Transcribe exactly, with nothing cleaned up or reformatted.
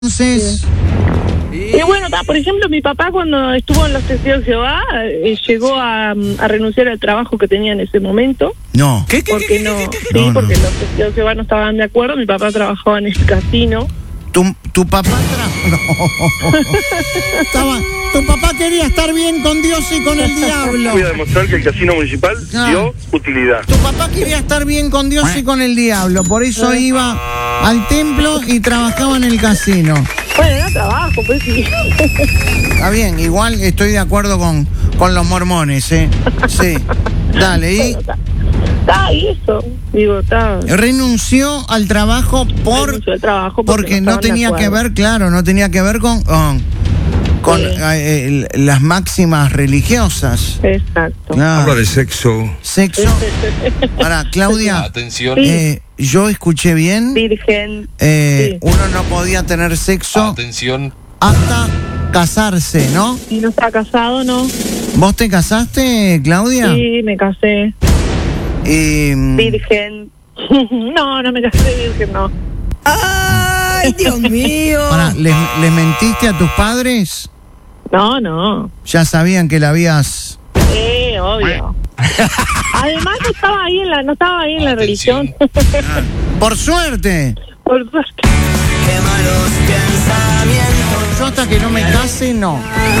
Entonces, Y bueno, ta, por ejemplo, mi papá cuando estuvo en los Testigos de Jehová eh, llegó a, a renunciar al trabajo que tenía en ese momento. no. ¿Qué, qué, Porque qué, no, qué, qué, qué? sí, No, porque no. los Testigos de Jehová no estaban de acuerdo. Mi papá trabajaba en el casino. Tu, tu papá tra- no. Estaba, tu papá quería estar bien con Dios y con el diablo. Voy a demostrar que el casino municipal Ah. dio utilidad. Tu papá quería estar bien con Dios y con el diablo, por eso iba al templo y trabajaba en el casino. Bueno, era trabajo, pues sí. Está bien, igual estoy de acuerdo con, con los mormones, ¿eh? Sí. Dale, y Está ahí eso. Digo, está. renunció al trabajo por renunció al trabajo porque no estaban de tenía que acuerdo. ver, claro, no tenía que ver con con, con, Sí. eh, el- las máximas religiosas. Exacto. Claro. Habla de sexo. Sexo. Ahora, Claudia, Atención, Sí. eh, yo escuché bien. Virgen. eh, Sí. Uno no podía tener sexo atención, hasta casarse, ¿no? Y no estaba casado, ¿no? ¿Vos te casaste, Claudia? Sí, me casé. Y, mm, Virgen. No, no me casé virgen, no. ¡Ay, Dios mío! pará, ¿les, les mentiste a tus padres? No, no. Ya sabían que la habías... Sí, obvio. Además no estaba ahí en la, no estaba ahí en la Atención. religión. ¡Por suerte! Por suerte. Yo hasta que no me case, no.